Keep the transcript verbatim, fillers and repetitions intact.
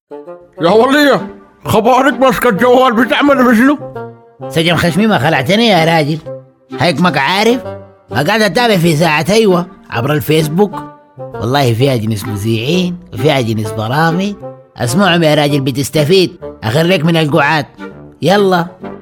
يا ولية، خبرك ماسكة الجوال بتعمل بشنو؟ سجن خشمي ما خلعتني يا راجل، هيك ما عارف. قاعد اتابع في ساعة ايوه عبر الفيسبوك، والله فيها جنس مذيعين وفيها جنس برامج، اسمعهم يا راجل بتستفيد، اخريك من القعاد. يلا.